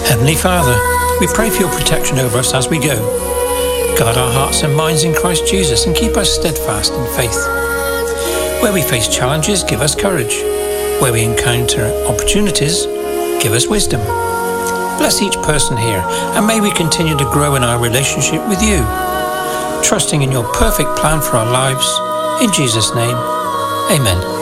Heavenly Father, we pray for your protection over us as we go. Guard our hearts and minds in Christ Jesus and keep us steadfast in faith. Where we face challenges, give us courage. Where we encounter opportunities, give us wisdom. Bless each person here, and may we continue to grow in our relationship with you, trusting in your perfect plan for our lives. In Jesus' name, amen.